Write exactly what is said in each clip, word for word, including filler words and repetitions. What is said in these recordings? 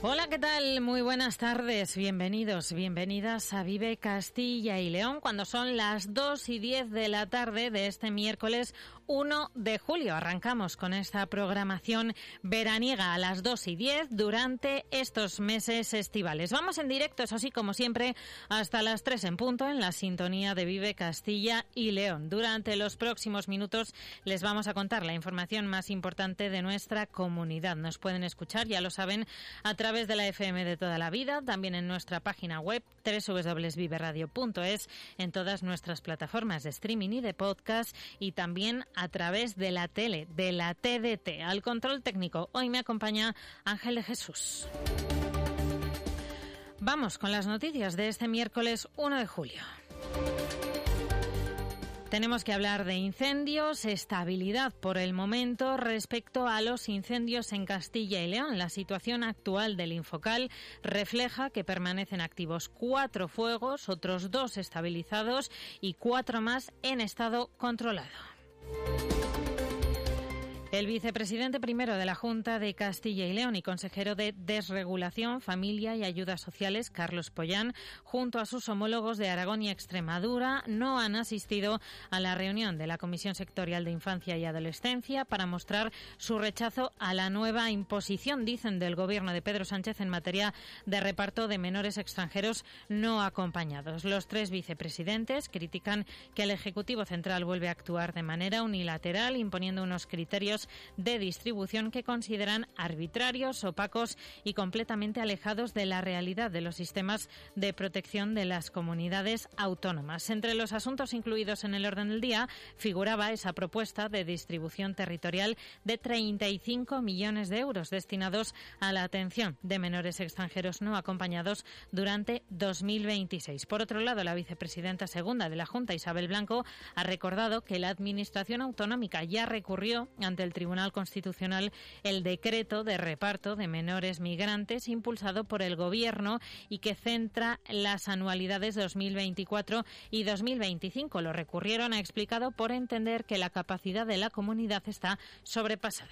Hola, ¿qué tal? Muy buenas tardes. Bienvenidos, bienvenidas a Vive Castilla y León cuando son las dos y diez de la tarde de este miércoles uno de julio. Arrancamos con esta programación veraniega a las dos y diez durante estos meses estivales. Vamos en directo, eso sí, como siempre, hasta las tres en punto en la sintonía de Vive Castilla y León. Durante los próximos minutos les vamos a contar la información más importante de nuestra comunidad. Nos pueden escuchar, ya lo saben, a través A través de la F M de toda la vida, también en nuestra página web doble u doble u doble u punto vive radio punto es, en todas nuestras plataformas de streaming y de podcast y también a través de la tele, de la T D T. Al control técnico, hoy me acompaña Ángel de Jesús. Vamos con las noticias de este miércoles uno de julio. Tenemos que hablar de incendios, estabilidad por el momento respecto a los incendios en Castilla y León. La situación actual del Infocal refleja que permanecen activos cuatro fuegos, otros dos estabilizados y cuatro más en estado controlado. El vicepresidente primero de la Junta de Castilla y León y consejero de Desregulación, Familia y Ayudas Sociales, Carlos Pollán, junto a sus homólogos de Aragón y Extremadura, no han asistido a la reunión de la Comisión Sectorial de Infancia y Adolescencia para mostrar su rechazo a la nueva imposición, dicen, del Gobierno de Pedro Sánchez en materia de reparto de menores extranjeros no acompañados. Los tres vicepresidentes critican que el Ejecutivo Central vuelve a actuar de manera unilateral, imponiendo unos criterios de distribución que consideran arbitrarios, opacos y completamente alejados de la realidad de los sistemas de protección de las comunidades autónomas. Entre los asuntos incluidos en el orden del día figuraba esa propuesta de distribución territorial de treinta y cinco millones de euros destinados a la atención de menores extranjeros no acompañados durante dos mil veintiséis. Por otro lado, la vicepresidenta segunda de la Junta, Isabel Blanco, ha recordado que la Administración Autonómica ya recurrió ante el Tribunal Constitucional el decreto de reparto de menores migrantes impulsado por el Gobierno y que centra las anualidades dos mil veinticuatro y dos mil veinticinco. Lo recurrieron, ha explicado, por entender que la capacidad de la comunidad está sobrepasada.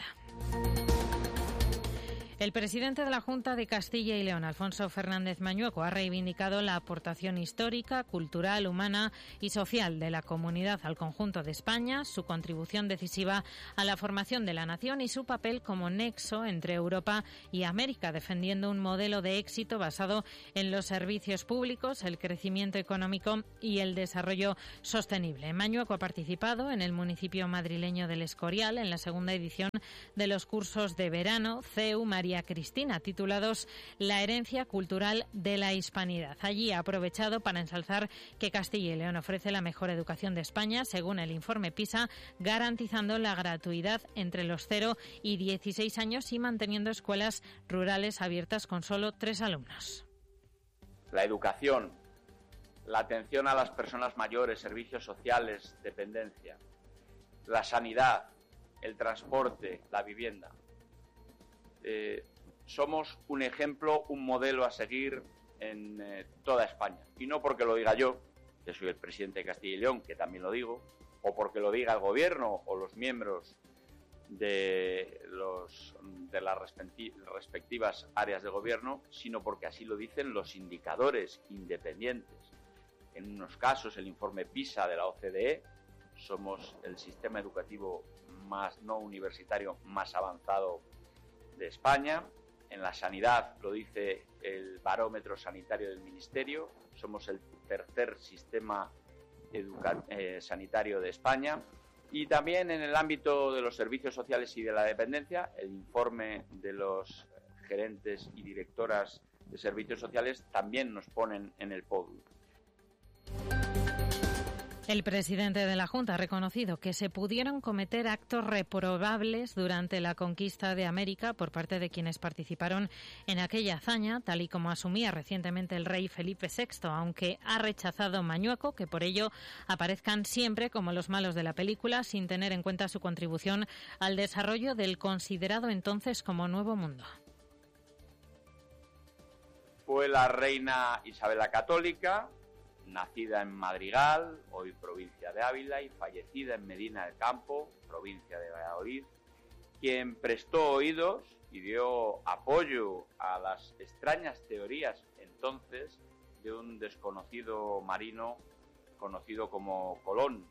El presidente de la Junta de Castilla y León, Alfonso Fernández Mañueco, ha reivindicado la aportación histórica, cultural, humana y social de la comunidad al conjunto de España, su contribución decisiva a la formación de la nación y su papel como nexo entre Europa y América, defendiendo un modelo de éxito basado en los servicios públicos, el crecimiento económico y el desarrollo sostenible. Mañueco ha participado en el municipio madrileño del Escorial en la segunda edición de los cursos de verano C E U María Cristina, titulados La herencia cultural de la hispanidad. Allí ha aprovechado para ensalzar que Castilla y León ofrece la mejor educación de España, según el informe PISA, garantizando la gratuidad entre los cero y dieciséis años y manteniendo escuelas rurales abiertas con solo tres alumnos. La educación, la atención a las personas mayores, servicios sociales, dependencia, la sanidad, el transporte, la vivienda. Eh, somos un ejemplo, un modelo a seguir en eh, toda España. Y no porque lo diga yo, que soy el presidente de Castilla y León, que también lo digo, o porque lo diga el Gobierno o los miembros de, los, de las respectivas áreas de Gobierno, sino porque así lo dicen los indicadores independientes. En unos casos, el informe PISA de la O C D E, somos el sistema educativo más no universitario más avanzado de España. En la sanidad, lo dice el barómetro sanitario del Ministerio, somos el tercer sistema educa- eh, sanitario de España. Y también en el ámbito de los servicios sociales y de la dependencia, el informe de los gerentes y directoras de servicios sociales también nos ponen en el podio. El presidente de la Junta ha reconocido que se pudieron cometer actos reprobables durante la conquista de América por parte de quienes participaron en aquella hazaña, tal y como asumía recientemente el rey Felipe sexto, aunque ha rechazado Mañueco que por ello aparezcan siempre como los malos de la película, sin tener en cuenta su contribución al desarrollo del considerado entonces como Nuevo Mundo. Fue la reina Isabel la Católica, nacida en Madrigal, hoy provincia de Ávila, y fallecida en Medina del Campo, provincia de Valladolid, quien prestó oídos y dio apoyo a las extrañas teorías entonces de un desconocido marino conocido como Colón.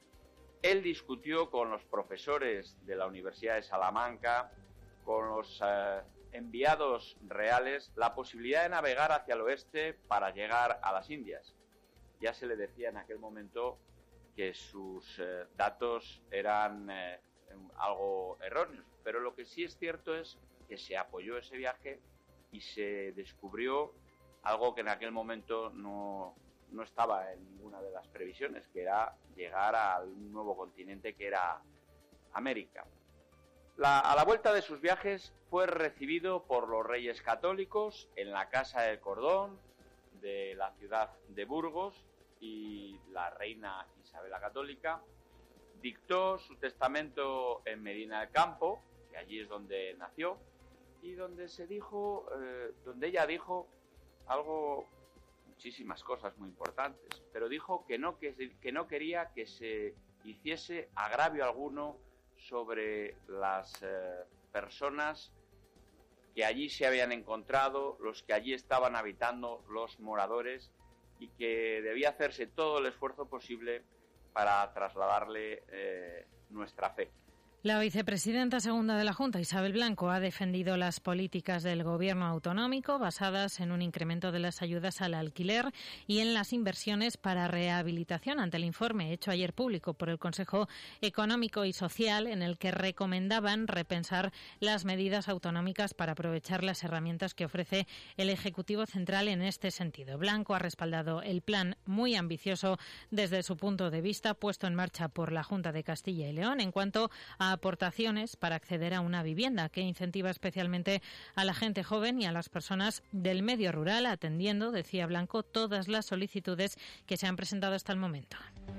Él discutió con los profesores de la Universidad de Salamanca, con los eh, enviados reales, la posibilidad de navegar hacia el oeste para llegar a las Indias. Ya se le decía en aquel momento que sus eh, datos eran eh, algo erróneos, pero lo que sí es cierto es que se apoyó ese viaje y se descubrió algo que en aquel momento no, no estaba en ninguna de las previsiones, que era llegar al nuevo continente que era América. La, a la vuelta de sus viajes fue recibido por los Reyes Católicos en la Casa del Cordón de la ciudad de Burgos, y la reina Isabel la Católica dictó su testamento en Medina del Campo, que allí es donde nació, y donde se dijo, eh, donde ella dijo algo, muchísimas cosas muy importantes, pero dijo que no, que, que no quería que se hiciese agravio alguno sobre las eh, personas que allí se habían encontrado, los que allí estaban habitando, los moradores, y que debía hacerse todo el esfuerzo posible para trasladarle eh, nuestra fe. La vicepresidenta segunda de la Junta, Isabel Blanco, ha defendido las políticas del Gobierno autonómico basadas en un incremento de las ayudas al alquiler y en las inversiones para rehabilitación ante el informe hecho ayer público por el Consejo Económico y Social, en el que recomendaban repensar las medidas autonómicas para aprovechar las herramientas que ofrece el Ejecutivo Central en este sentido. Blanco ha respaldado el plan muy ambicioso desde su punto de vista puesto en marcha por la Junta de Castilla y León en cuanto a aportaciones para acceder a una vivienda que incentiva especialmente a la gente joven y a las personas del medio rural, atendiendo, decía Blanco, todas las solicitudes que se han presentado hasta el momento.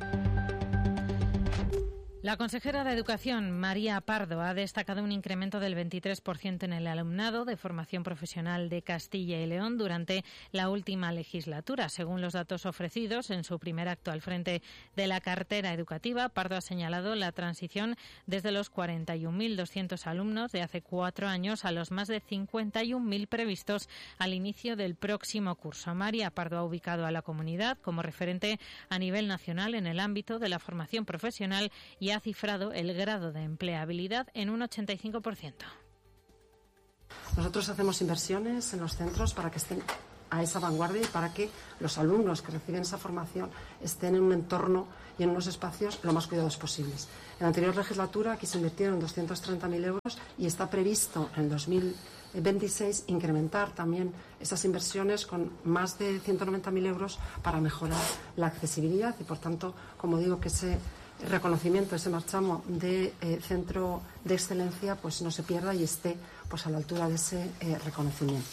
La consejera de Educación, María Pardo, ha destacado un incremento del veintitrés por ciento en el alumnado de formación profesional de Castilla y León durante la última legislatura. Según los datos ofrecidos en su primer acto al frente de la cartera educativa, Pardo ha señalado la transición desde los cuarenta y un mil doscientos alumnos de hace cuatro años a los más de cincuenta y un mil previstos al inicio del próximo curso. María Pardo ha ubicado a la comunidad como referente a nivel nacional en el ámbito de la formación profesional y ha ha cifrado el grado de empleabilidad en un ochenta y cinco por ciento. Nosotros hacemos inversiones en los centros para que estén a esa vanguardia y para que los alumnos que reciben esa formación estén en un entorno y en unos espacios lo más cuidados posibles. En la anterior legislatura aquí se invirtieron doscientos treinta mil euros y está previsto en el dos mil veintiséis incrementar también esas inversiones con más de ciento noventa mil euros para mejorar la accesibilidad y, por tanto, como digo, que ese reconocimiento, ese marchamo de eh, centro de excelencia pues no se pierda y esté pues a la altura de ese eh, reconocimiento.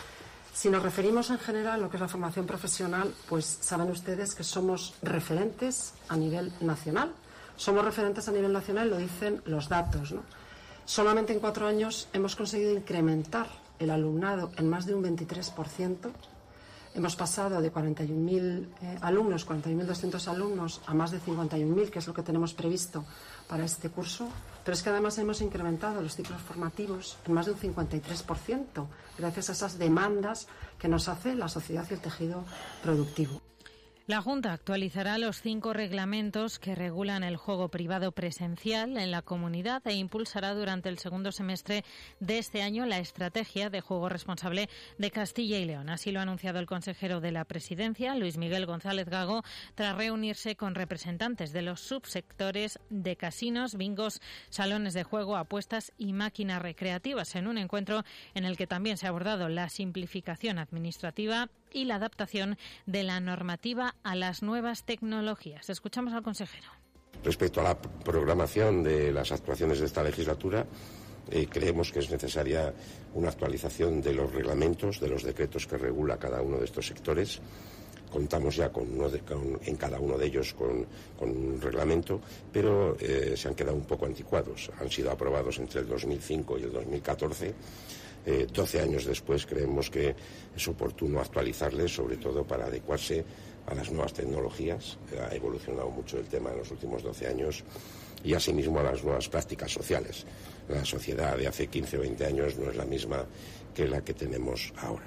Si nos referimos en general a lo que es la formación profesional, pues saben ustedes que somos referentes a nivel nacional. Somos referentes a nivel nacional, lo dicen los datos, ¿no? Solamente en cuatro años hemos conseguido incrementar el alumnado en más de un veintitrés por ciento. Hemos pasado de cuarenta y un mil eh, alumnos, cuarenta y un mil doscientos alumnos, a más de cincuenta y un mil, que es lo que tenemos previsto para este curso. Pero es que además hemos incrementado los ciclos formativos en más de un cincuenta y tres por ciento, gracias a esas demandas que nos hace la sociedad y el tejido productivo. La Junta actualizará los cinco reglamentos que regulan el juego privado presencial en la comunidad e impulsará durante el segundo semestre de este año la estrategia de juego responsable de Castilla y León. Así lo ha anunciado el consejero de la Presidencia, Luis Miguel González Gago, tras reunirse con representantes de los subsectores de casinos, bingos, salones de juego, apuestas y máquinas recreativas, en un encuentro en el que también se ha abordado la simplificación administrativa y la adaptación de la normativa a las nuevas tecnologías. Escuchamos al consejero. Respecto a la programación de las actuaciones de esta legislatura, eh, creemos que es necesaria una actualización de los reglamentos, de los decretos que regula cada uno de estos sectores. Contamos ya con uno de, con, en cada uno de ellos con, con un reglamento, pero eh, se han quedado un poco anticuados. Han sido aprobados entre el dos mil cinco y el dos mil catorce. Eh, doce años después creemos que es oportuno actualizarles, sobre todo para adecuarse a las nuevas tecnologías. Ha evolucionado mucho el tema en los últimos doce años y asimismo a las nuevas prácticas sociales. La sociedad de hace quince o veinte años no es la misma que la que tenemos ahora.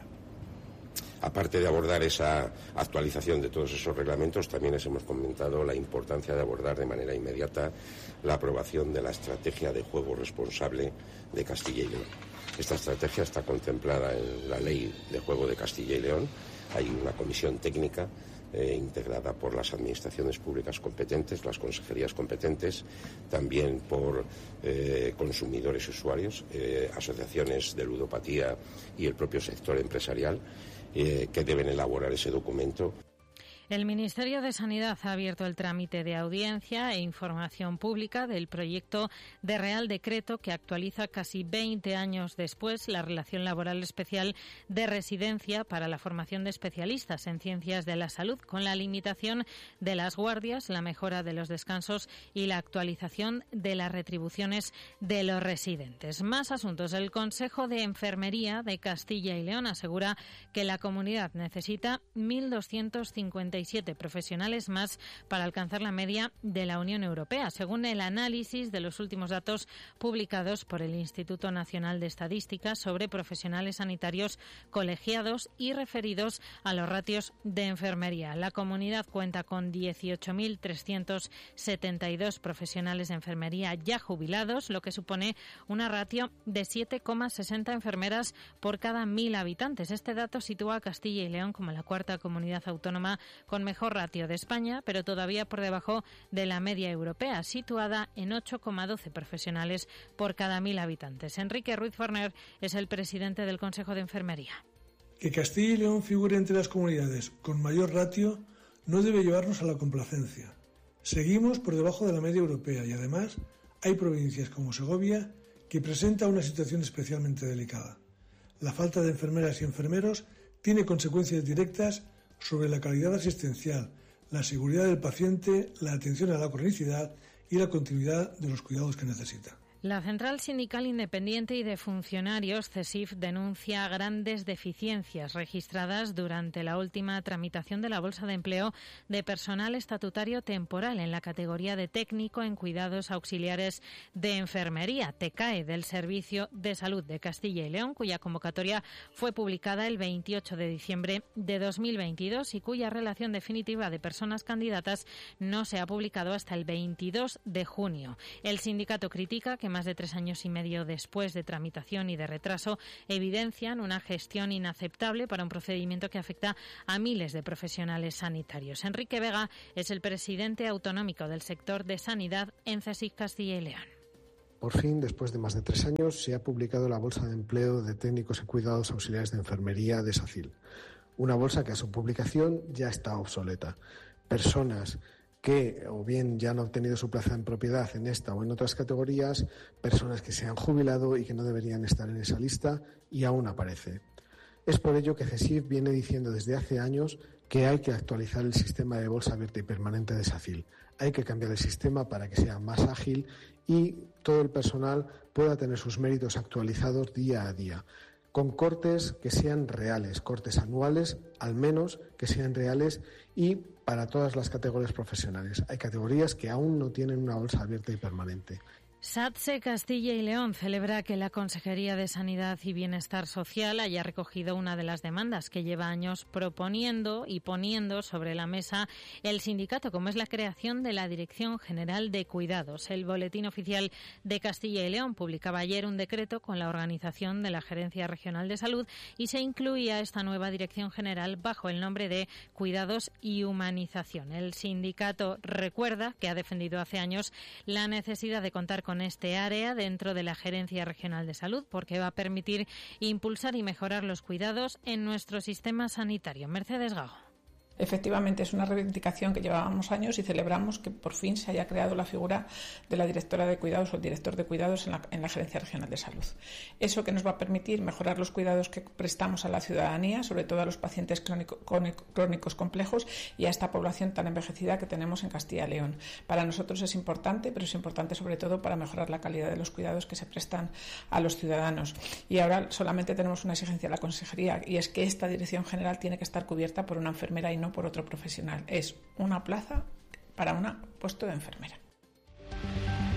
Aparte de abordar esa actualización de todos esos reglamentos, también les hemos comentado la importancia de abordar de manera inmediata la aprobación de la estrategia de juego responsable de Castilla y León. Esta estrategia está contemplada en la Ley de Juego de Castilla y León. Hay una comisión técnica eh, integrada por las administraciones públicas competentes, las consejerías competentes, también por eh, consumidores y usuarios, eh, asociaciones de ludopatía y el propio sector empresarial, eh, que deben elaborar ese documento. El Ministerio de Sanidad ha abierto el trámite de audiencia e información pública del proyecto de Real Decreto que actualiza casi veinte años después la relación laboral especial de residencia para la formación de especialistas en ciencias de la salud, con la limitación de las guardias, la mejora de los descansos y la actualización de las retribuciones de los residentes. Más asuntos. El Consejo de Enfermería de Castilla y León asegura que la comunidad necesita mil doscientos cincuenta y siete profesionales más para alcanzar la media de la Unión Europea, según el análisis de los últimos datos publicados por el Instituto Nacional de Estadística sobre profesionales sanitarios colegiados y referidos a los ratios de enfermería. La comunidad cuenta con dieciocho mil trescientos setenta y dos profesionales de enfermería ya jubilados, lo que supone una ratio de siete coma sesenta enfermeras por cada mil habitantes. Este dato sitúa a Castilla y León como la cuarta comunidad autónoma con mejor ratio de España, pero todavía por debajo de la media europea, situada en ocho coma doce profesionales por cada mil habitantes. Enrique Ruiz Forner es el presidente del Consejo de Enfermería. Que Castilla y León figure entre las comunidades con mayor ratio no debe llevarnos a la complacencia. Seguimos por debajo de la media europea y además hay provincias como Segovia que presenta una situación especialmente delicada. La falta de enfermeras y enfermeros tiene consecuencias directas sobre la calidad asistencial, la seguridad del paciente, la atención a la cronicidad y la continuidad de los cuidados que necesita. La Central Sindical Independiente y de Funcionarios, CESIF, denuncia grandes deficiencias registradas durante la última tramitación de la Bolsa de Empleo de personal estatutario temporal en la categoría de técnico en cuidados auxiliares de enfermería, TECAE, del Servicio de Salud de Castilla y León, cuya convocatoria fue publicada el veintiocho de diciembre de dos mil veintidós y cuya relación definitiva de personas candidatas no se ha publicado hasta el veintidós de junio. El sindicato critica que más de tres años y medio después de tramitación y de retraso evidencian una gestión inaceptable para un procedimiento que afecta a miles de profesionales sanitarios. Enrique Vega es el presidente autonómico del sector de sanidad en CESIF Castilla y León. Por fin, después de más de tres años, se ha publicado la Bolsa de Empleo de Técnicos en Cuidados Auxiliares de Enfermería de SACIL. Una bolsa que a su publicación ya está obsoleta. Personas que o bien ya han obtenido su plaza en propiedad en esta o en otras categorías, personas que se han jubilado y que no deberían estar en esa lista y aún aparece. Es por ello que CESIF viene diciendo desde hace años que hay que actualizar el sistema de bolsa abierta y permanente de SACIL. Hay que cambiar el sistema para que sea más ágil y todo el personal pueda tener sus méritos actualizados día a día, con cortes que sean reales, cortes anuales, al menos que sean reales y para todas las categorías profesionales. Hay categorías que aún no tienen una bolsa abierta y permanente. SATSE Castilla y León celebra que la Consejería de Sanidad y Bienestar Social haya recogido una de las demandas que lleva años proponiendo y poniendo sobre la mesa el sindicato, como es la creación de la Dirección General de Cuidados. El Boletín Oficial de Castilla y León publicaba ayer un decreto con la organización de la Gerencia Regional de Salud y se incluía esta nueva Dirección General bajo el nombre de Cuidados y Humanización. El sindicato recuerda que ha defendido hace años la necesidad de contar con este área dentro de la Gerencia Regional de Salud porque va a permitir impulsar y mejorar los cuidados en nuestro sistema sanitario. Mercedes Gago. Efectivamente, es una reivindicación que llevábamos años y celebramos que por fin se haya creado la figura de la directora de cuidados o el director de cuidados en la, en la Gerencia Regional de Salud. Eso que nos va a permitir mejorar los cuidados que prestamos a la ciudadanía, sobre todo a los pacientes crónico, crónicos complejos y a esta población tan envejecida que tenemos en Castilla y León. Para nosotros es importante, pero es importante sobre todo para mejorar la calidad de los cuidados que se prestan a los ciudadanos. Y ahora solamente tenemos una exigencia de la Consejería y es que esta Dirección General tiene que estar cubierta por una enfermera y no por otro profesional. Es una plaza para un puesto de enfermera.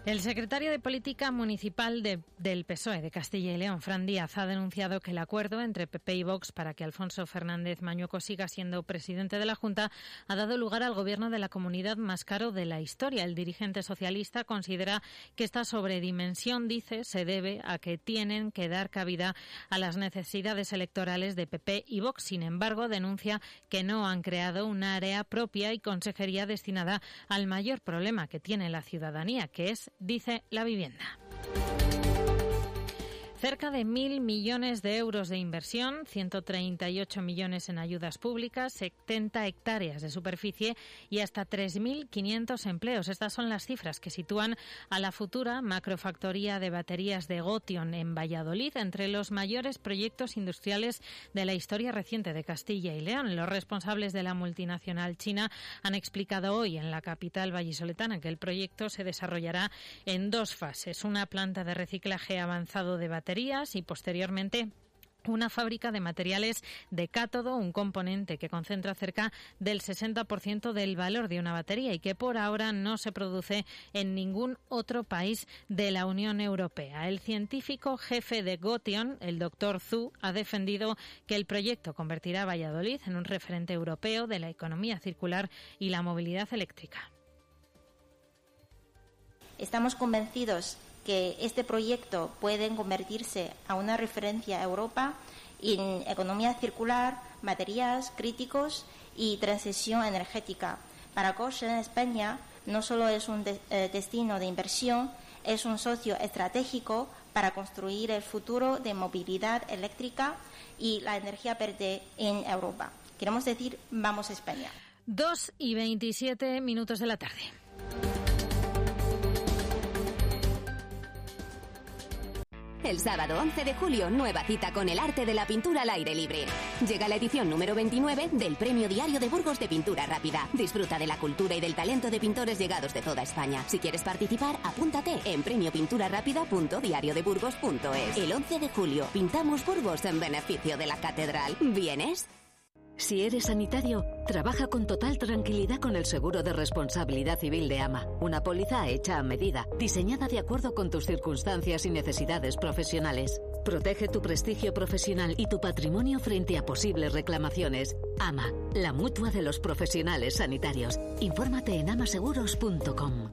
El secretario de Política Municipal de, del P S O E de Castilla y León, Fran Díaz, ha denunciado que el acuerdo entre P P y Vox para que Alfonso Fernández Mañueco siga siendo presidente de la Junta ha dado lugar al gobierno de la comunidad más caro de la historia. El dirigente socialista considera que esta sobredimensión, dice, se debe a que tienen que dar cabida a las necesidades electorales de P P y Vox. Sin embargo, denuncia que no han creado un área propia y consejería destinada al mayor problema que tiene la ciudadanía, que es, dice, la vivienda. Cerca de mil millones de euros de inversión, ciento treinta y ocho millones en ayudas públicas, setenta hectáreas de superficie y hasta tres mil quinientos empleos. Estas son las cifras que sitúan a la futura macrofactoría de baterías de Gotion en Valladolid entre los mayores proyectos industriales de la historia reciente de Castilla y León. Los responsables de la multinacional china han explicado hoy en la capital vallisoletana que el proyecto se desarrollará en dos fases. Una planta de reciclaje avanzado de baterías y posteriormente una fábrica de materiales de cátodo, un componente que concentra cerca del sesenta por ciento del valor de una batería y que por ahora no se produce en ningún otro país de la Unión Europea. El científico jefe de Gotion, el doctor Zhu, ha defendido que el proyecto convertirá a Valladolid en un referente europeo de la economía circular y la movilidad eléctrica. Estamos convencidos que este proyecto puede convertirse a una referencia a Europa en economía circular, materiales críticos y transición energética. Para Gotion, España no solo es un de, eh, destino de inversión, es un socio estratégico para construir el futuro de movilidad eléctrica y la energía verde en Europa. Queremos decir, vamos a España. dos y veintisiete minutos de la tarde. El sábado once de julio, nueva cita con el arte de la pintura al aire libre. Llega la edición número veintinueve del Premio Diario de Burgos de Pintura Rápida. Disfruta de la cultura y del talento de pintores llegados de toda España. Si quieres participar, apúntate en premio pintura rápida punto diario de burgos punto es. El once de julio, pintamos Burgos en beneficio de la catedral. ¿Vienes? Si eres sanitario, trabaja con total tranquilidad con el seguro de responsabilidad civil de AMA. Una póliza hecha a medida, diseñada de acuerdo con tus circunstancias y necesidades profesionales. Protege tu prestigio profesional y tu patrimonio frente a posibles reclamaciones. AMA, la mutua de los profesionales sanitarios. Infórmate en amaseguros punto com.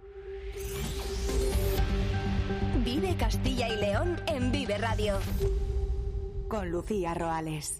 Vive Castilla y León en Vive Radio. Con Lucía Roales.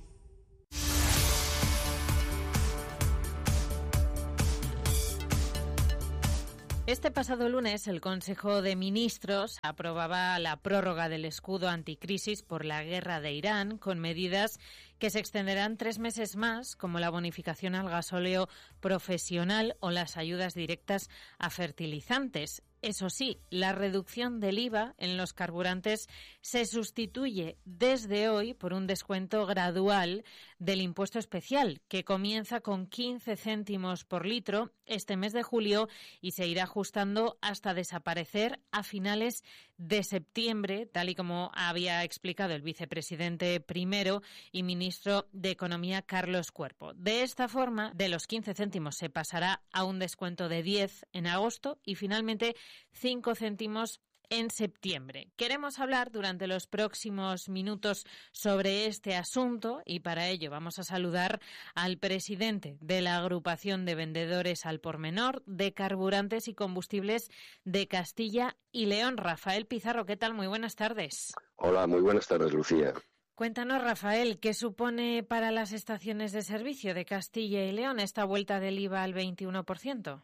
Este pasado lunes, el Consejo de Ministros aprobaba la prórroga del escudo anticrisis por la guerra de Irán, con medidas que se extenderán tres meses más, como la bonificación al gasóleo profesional o las ayudas directas a fertilizantes. Eso sí, la reducción del I V A en los carburantes se sustituye desde hoy por un descuento gradual del impuesto especial, que comienza con quince céntimos por litro este mes de julio y se irá ajustando hasta desaparecer a finales de septiembre, tal y como había explicado el vicepresidente primero y ministro de Economía, Carlos Cuerpo. De esta forma, de los quince céntimos se pasará a un descuento de diez en agosto y finalmente cinco céntimos en septiembre. Queremos hablar durante los próximos minutos sobre este asunto y para ello vamos a saludar al presidente de la Agrupación de Vendedores al Por Menor de Carburantes y Combustibles de Castilla y León, Rafael Pizarro. ¿Qué tal? Muy buenas tardes. Hola, muy buenas tardes, Lucía. Cuéntanos, Rafael, ¿qué supone para las estaciones de servicio de Castilla y León esta vuelta del I V A al veintiuno por ciento?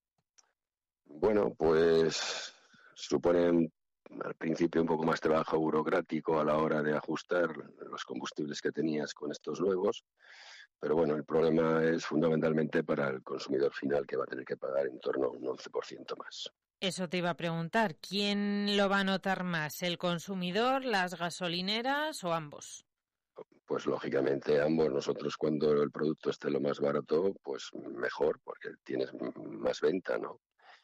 Bueno, pues suponen al principio un poco más trabajo burocrático a la hora de ajustar los combustibles que tenías con estos nuevos, pero bueno, el problema es fundamentalmente para el consumidor final, que va a tener que pagar en torno a un once por ciento más. Eso te iba a preguntar, ¿quién lo va a notar más, el consumidor, las gasolineras o ambos? Pues lógicamente ambos. Nosotros, cuando el producto esté lo más barato, pues mejor, porque tienes más venta, ¿no?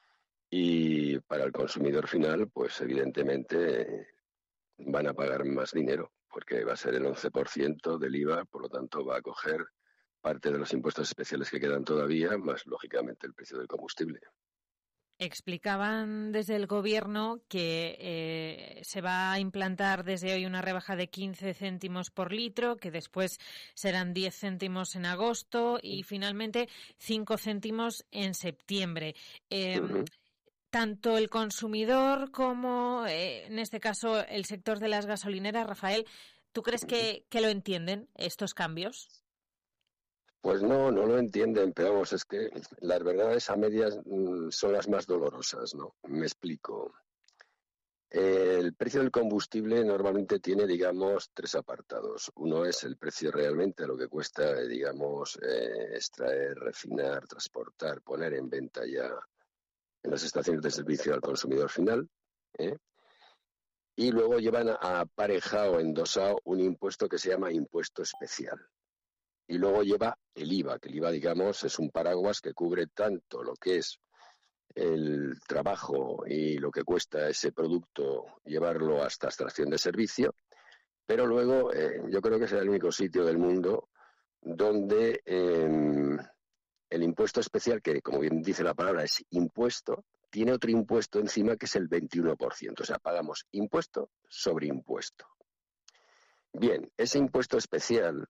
Y para el consumidor final, pues evidentemente van a pagar más dinero, porque va a ser el once por ciento del I V A, por lo tanto va a coger parte de los impuestos especiales que quedan todavía, más lógicamente el precio del combustible. Explicaban desde el Gobierno que eh, se va a implantar desde hoy una rebaja de quince céntimos por litro, que después serán diez céntimos en agosto y finalmente cinco céntimos en septiembre. Eh, uh-huh. Tanto el consumidor como, eh, en este caso, el sector de las gasolineras, Rafael, ¿tú crees que, que lo entienden estos cambios? Pues no, no lo entienden, pero vamos, es que las verdades a medias mmm, son las más dolorosas, ¿no? Me explico. El precio del combustible normalmente tiene, digamos, tres apartados. Uno es el precio realmente, lo que cuesta, digamos, eh, extraer, refinar, transportar, poner en venta ya en las estaciones de servicio al consumidor final, ¿eh? Y luego llevan aparejado, endosado, un impuesto que se llama impuesto especial. Y luego lleva el I V A, que el I V A, digamos, es un paraguas que cubre tanto lo que es el trabajo y lo que cuesta ese producto llevarlo hasta estación de servicio, pero luego eh, yo creo que es el único sitio del mundo donde eh, el impuesto especial, que como bien dice la palabra es impuesto, tiene otro impuesto encima que es el veintiuno por ciento, o sea, pagamos impuesto sobre impuesto. Bien, ese impuesto especial,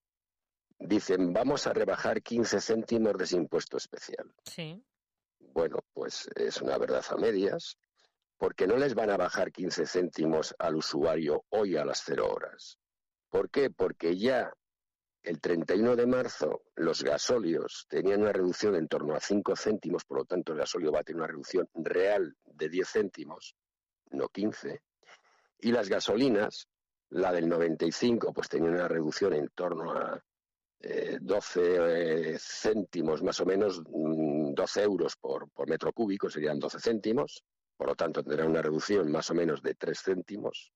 dicen, vamos a rebajar quince céntimos de ese impuesto especial. Sí. Bueno, pues es una verdad a medias, porque no les van a bajar quince céntimos al usuario hoy a las cero horas. ¿Por qué? Porque ya el treinta y uno de marzo los gasóleos tenían una reducción en torno a cinco céntimos, por lo tanto el gasóleo va a tener una reducción real de diez céntimos, no quince, y las gasolinas, la del noventa y cinco, pues tenía una reducción en torno a eh, doce eh, céntimos, más o menos, doce euros por, por metro cúbico, serían doce céntimos, por lo tanto tendrá una reducción más o menos de tres céntimos.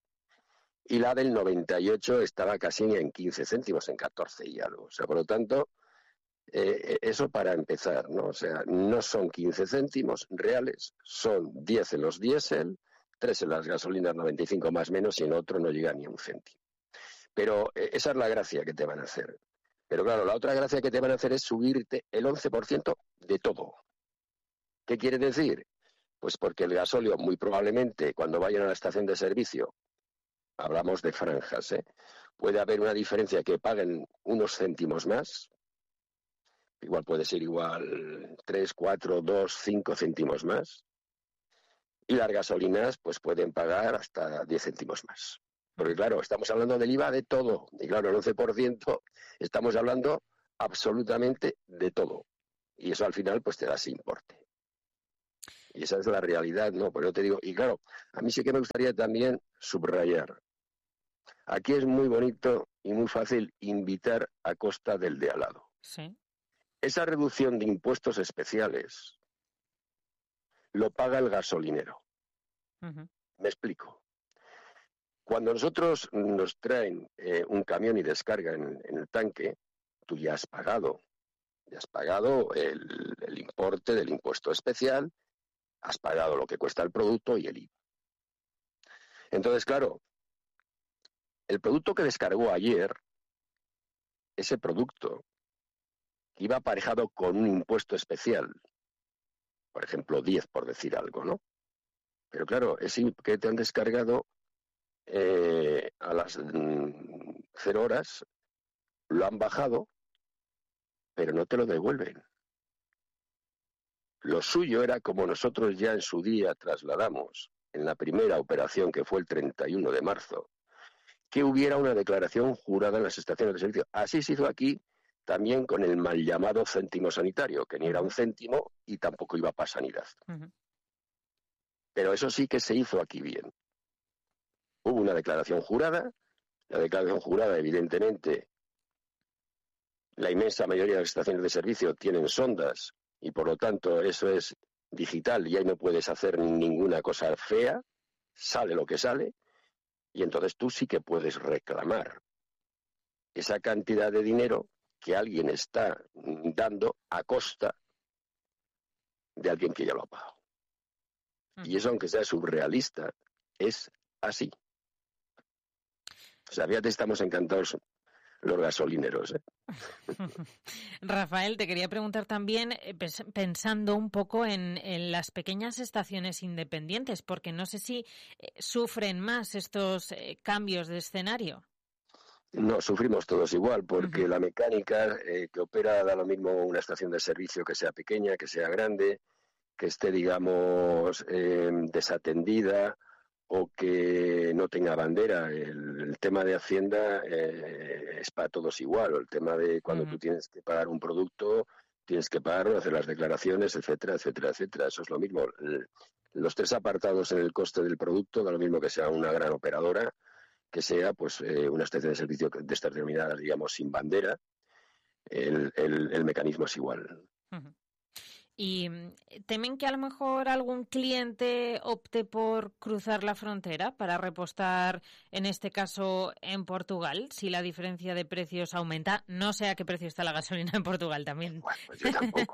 Y la del noventa y ocho estaba casi en quince céntimos, en catorce y algo. O sea, por lo tanto, eh, eso para empezar, ¿no? O sea, no son quince céntimos reales, son diez en los diésel, tres en las gasolinas noventa y cinco más menos y en otro no llega ni a un céntimo. Pero eh, esa es la gracia que te van a hacer. Pero claro, la otra gracia que te van a hacer es subirte el once por ciento de todo. ¿Qué quiere decir? Pues porque el gasóleo muy probablemente cuando vayan a la estación de servicio, hablamos de franjas, ¿eh? Puede haber una diferencia que paguen unos céntimos más, igual puede ser igual tres, cuatro, dos, cinco céntimos más, y las gasolinas pues pueden pagar hasta diez céntimos más. Porque claro, estamos hablando del I V A de todo, y claro, el once por ciento estamos hablando absolutamente de todo, y eso al final pues te da ese importe. Y esa es la realidad, ¿no? Por eso te digo, y claro, a mí sí que me gustaría también subrayar. Aquí es muy bonito y muy fácil invitar a costa del de al lado. Sí. Esa reducción de impuestos especiales lo paga el gasolinero. Uh-huh. Me explico. Cuando nosotros nos traen eh, un camión y descarga en, en el tanque, tú ya has pagado, ya has pagado el, el importe del impuesto especial, has pagado lo que cuesta el producto y el I V A. Entonces, claro, el producto que descargó ayer, ese producto iba aparejado con un impuesto especial, por ejemplo, diez por decir algo, ¿no? Pero claro, ese que te han descargado eh, a las mm, cero horas, lo han bajado, pero no te lo devuelven. Lo suyo era, como nosotros ya en su día trasladamos en la primera operación, que fue el treinta y uno de marzo, que hubiera una declaración jurada en las estaciones de servicio. Así se hizo aquí también con el mal llamado céntimo sanitario, que ni era un céntimo y tampoco iba para sanidad. Uh-huh. Pero eso sí que se hizo aquí bien. Hubo una declaración jurada, la declaración jurada evidentemente, la inmensa mayoría de las estaciones de servicio tienen sondas y por lo tanto eso es digital y ahí no puedes hacer ninguna cosa fea, sale lo que sale. Y entonces tú sí que puedes reclamar esa cantidad de dinero que alguien está dando a costa de alguien que ya lo ha pagado. Uh-huh. Y eso, aunque sea surrealista, es así. O sea, fíjate, estamos encantados los gasolineros, ¿eh? Rafael, te quería preguntar también, pensando un poco en, en las pequeñas estaciones independientes, porque no sé si eh, sufren más estos eh, cambios de escenario. No, sufrimos todos igual, porque uh-huh. la mecánica eh, que opera da lo mismo una estación de servicio que sea pequeña, que sea grande, que esté, digamos, eh, desatendida o que no tenga bandera. El, el tema de Hacienda eh, es para todos igual. El tema de cuando uh-huh. tú tienes que pagar un producto, tienes que pagarlo, hacer las declaraciones, etcétera, etcétera, etcétera. Eso es lo mismo. El, los tres apartados en el coste del producto da lo mismo que sea una gran operadora, que sea pues eh, una estación de servicio de estas denominadas, digamos, sin bandera. El, el, el mecanismo es igual. Uh-huh. ¿Y temen que a lo mejor algún cliente opte por cruzar la frontera para repostar, en este caso, en Portugal, si la diferencia de precios aumenta? No sé a qué precio está la gasolina en Portugal también. Bueno, pues yo tampoco.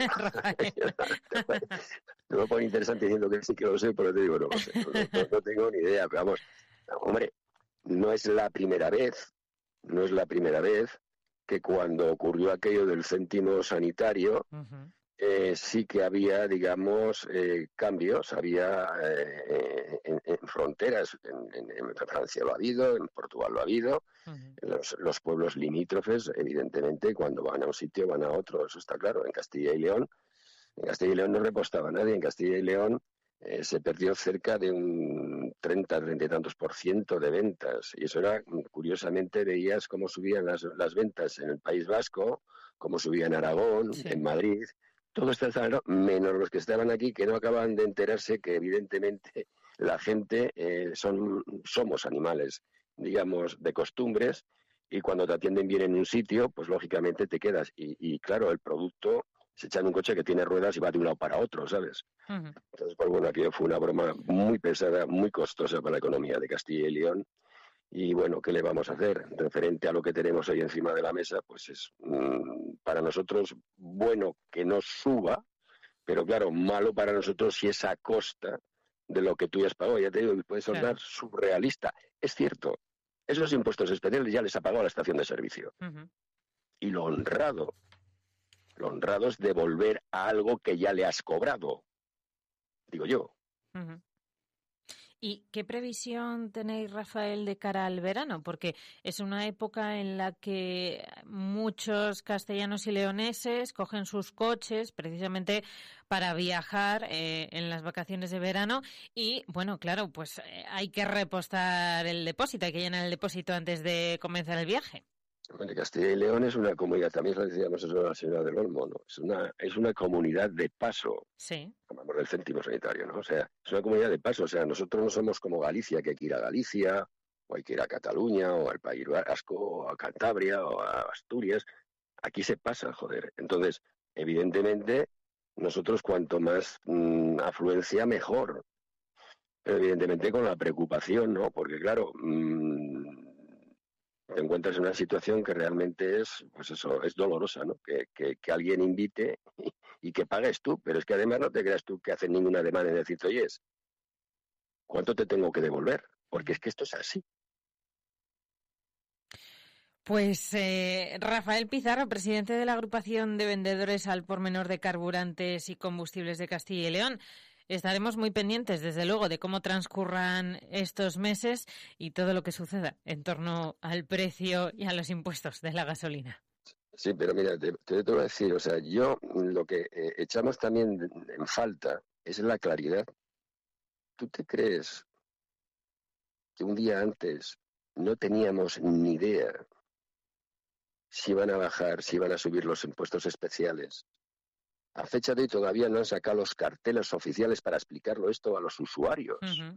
No me pone interesante diciendo que sí que lo sé, pero te digo, no lo sé. No, no, no tengo ni idea. Pero vamos, hombre, no es la primera vez, no es la primera vez que cuando ocurrió aquello del céntimo sanitario, uh-huh. Eh, sí que había, digamos, eh, cambios, había eh, en, en fronteras, en, en, en Francia lo ha habido, en Portugal lo ha habido, uh-huh. los, los pueblos limítrofes, evidentemente, cuando van a un sitio van a otro, eso está claro. En Castilla y León, en Castilla y León no repostaba nadie, en Castilla y León eh, se perdió cerca de un treinta, treinta y tantos por ciento de ventas, y eso era, curiosamente, veías cómo subían las, las ventas en el País Vasco, cómo subían en Aragón, sí. en Madrid. Todo está claro, menos los que estaban aquí, que no acaban de enterarse que evidentemente la gente eh, son somos animales, digamos, de costumbres, y cuando te atienden bien en un sitio, pues lógicamente te quedas. Y, y claro, el producto se echa en un coche que tiene ruedas y va de un lado para otro, ¿sabes? Uh-huh. Entonces, pues bueno, aquello fue una broma muy pesada, muy costosa para la economía de Castilla y León. Y bueno, ¿qué le vamos a hacer? Referente a lo que tenemos ahí encima de la mesa, pues es mmm, para nosotros bueno que no suba, pero claro, malo para nosotros si es a costa de lo que tú ya has pagado. Ya te digo, puede sonar claro. surrealista. Es cierto, esos impuestos especiales ya les ha pagado la estación de servicio. Uh-huh. Y lo honrado, lo honrado es devolver a algo que ya le has cobrado, digo yo. Uh-huh. ¿Y qué previsión tenéis, Rafael, de cara al verano? Porque es una época en la que muchos castellanos y leoneses cogen sus coches precisamente para viajar eh, en las vacaciones de verano y, bueno, claro, pues eh, hay que repostar el depósito, hay que llenar el depósito antes de comenzar el viaje. Bueno, Castilla y León es una comunidad, también lo decíamos eso a la señora del Olmo, ¿no? Es una, es una comunidad de paso. Sí. Hablamos del céntimo sanitario, ¿no? O sea, es una comunidad de paso. O sea, nosotros no somos como Galicia, que hay que ir a Galicia, o hay que ir a Cataluña, o al País Vasco, o a Cantabria, o a Asturias. Aquí se pasa, joder. Entonces, evidentemente, nosotros cuanto más mmm, afluencia, mejor. Pero evidentemente con la preocupación, ¿no? Porque, claro... Mmm, te encuentras en una situación que realmente es, pues eso, es dolorosa, ¿no? Que, que, que alguien invite y, y que pagues tú, pero es que además no te creas tú que hacen ninguna demanda en decirte, oye, ¿cuánto te tengo que devolver? Porque es que esto es así. Pues eh, Rafael Pizarro, presidente de la agrupación de vendedores al por menor de carburantes y combustibles de Castilla y León. Estaremos muy pendientes, desde luego, de cómo transcurran estos meses y todo lo que suceda en torno al precio y a los impuestos de la gasolina. Sí, pero mira, te, te voy a decir, o sea, yo lo que eh, echamos también en falta es la claridad. ¿Tú te crees que un día antes no teníamos ni idea si iban a bajar, si iban a subir los impuestos especiales? A fecha de hoy todavía no han sacado los carteles oficiales para explicarlo esto a los usuarios. Uh-huh.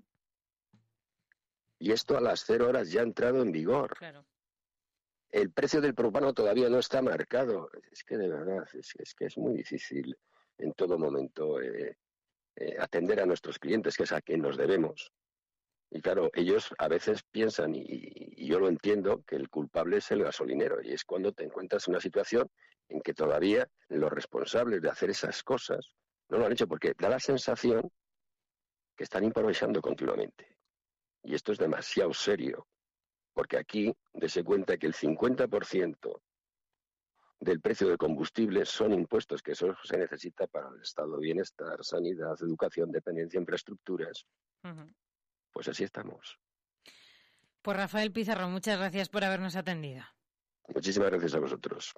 Y esto a las cero horas ya ha entrado en vigor. Claro. El precio del propano todavía no está marcado. Es que de verdad, es, es que es muy difícil en todo momento eh, eh, atender a nuestros clientes, que es a quien nos debemos. Y claro, ellos a veces piensan, y, y yo lo entiendo, que el culpable es el gasolinero. Y es cuando te encuentras en una situación en que todavía los responsables de hacer esas cosas no lo han hecho, porque da la sensación que están improvisando continuamente. Y esto es demasiado serio. Porque aquí, dese cuenta que el cincuenta por ciento del precio de combustible son impuestos, que eso se necesita para el estado de bienestar, sanidad, educación, dependencia, infraestructuras. Uh-huh. Pues así estamos. Pues Rafael Pizarro, muchas gracias por habernos atendido. Muchísimas gracias a vosotros.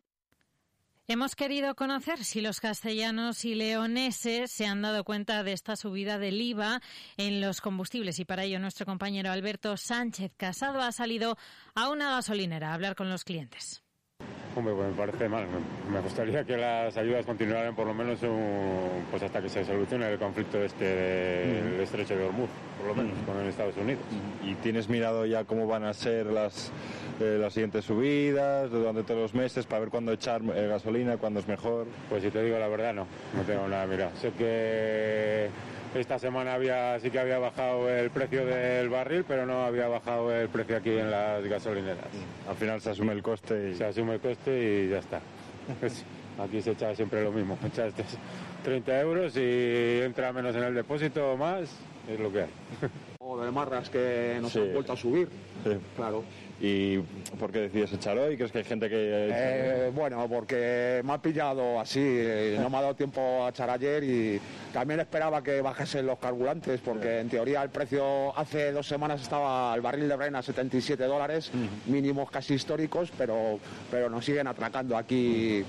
Hemos querido conocer si los castellanos y leoneses se han dado cuenta de esta subida del I V A en los combustibles y para ello nuestro compañero Alberto Sánchez Casado ha salido a una gasolinera a hablar con los clientes. Hombre, pues me parece mal. Me gustaría que las ayudas continuaran por lo menos un, pues hasta que se solucione el conflicto este del uh-huh. estrecho de Hormuz, por lo menos, uh-huh. con Estados Unidos. ¿Y tienes mirado ya cómo van a ser las, eh, las siguientes subidas durante todos los meses para ver cuándo echar eh, gasolina, cuándo es mejor? Pues si te digo la verdad, no. No tengo nada mirado. Sé que esta semana había sí que había bajado el precio del barril, pero no había bajado el precio aquí en las gasolineras. Al final se asume el coste y... Se asume el coste y ya está. Pues aquí se echa siempre lo mismo. Echas treinta euros y entra menos en el depósito o más, es lo que hay. O de marras que nos sí. han vuelto a subir. Sí. Claro. ¿Y por qué decides echar hoy? ¿Crees que hay gente que...? Eh, bueno, porque me ha pillado así, no me ha dado tiempo a echar ayer y también esperaba que bajesen los carburantes porque en teoría el precio hace dos semanas estaba el barril de Brent a setenta y siete dólares, uh-huh. mínimos casi históricos, pero, pero nos siguen atracando aquí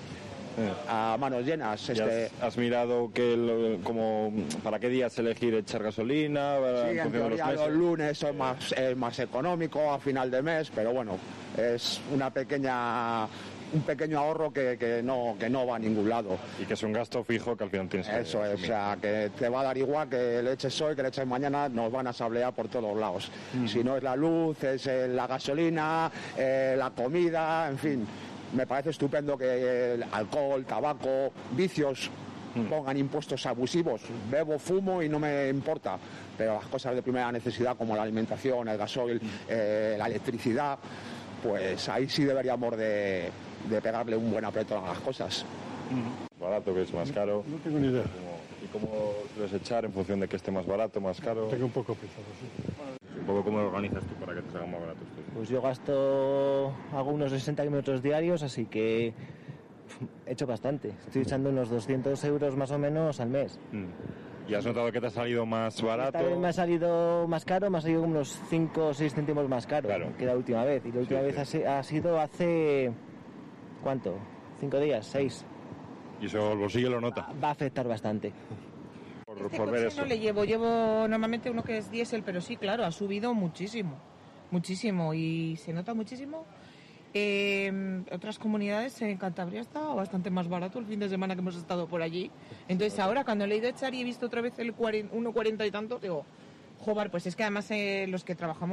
a manos llenas. Este... ¿Has, has mirado que lo, como para qué días elegir echar gasolina? Para, sí, en teoría los, los lunes es más, es más económico a final de mes, pero bueno, es una pequeña un pequeño ahorro que, que no que no va a ningún lado. Y que es un gasto fijo que al final tienes que... Eso es, o sea, que te va a dar igual que le eches hoy, que le eches mañana, nos van a sablear por todos lados. Mm. Si no es la luz, es la gasolina, eh, la comida, en fin. Me parece estupendo que el alcohol, tabaco, vicios pongan impuestos abusivos. Bebo, fumo y no me importa. Pero las cosas de primera necesidad como la alimentación, el gasoil, eh, la electricidad, pues ahí sí deberíamos de, de pegarle un buen apretón a las cosas. ¿Barato que es más caro? No tengo ni idea. ¿Y cómo sueles echar en función de que esté más barato, más caro? Tengo un poco pesado, sí. Un poco cómo lo organizas tú para que te salgan más baratos. Pues yo gasto, hago unos sesenta kilómetros diarios, así que he hecho bastante. Estoy echando unos doscientos euros más o menos al mes. ¿Y has notado que te ha salido más barato? Esta vez me ha salido más caro, me ha salido unos cinco o seis céntimos más caro claro. que la última vez. Y la última sí, vez sí. Ha, ha sido hace... ¿cuánto? ¿Cinco días? ¿Seis? ¿Y eso el bolsillo lo nota? Va a afectar bastante. Por, este por ver eso. No le llevo, llevo normalmente uno que es diésel, pero sí, claro, ha subido muchísimo, muchísimo y se nota muchísimo. Eh, otras comunidades en Cantabria está bastante más barato el fin de semana que hemos estado por allí. Entonces ahora cuando le he ido a echar y he visto otra vez el uno cuarenta y tanto, digo, joder, pues es que además eh, los que trabajamos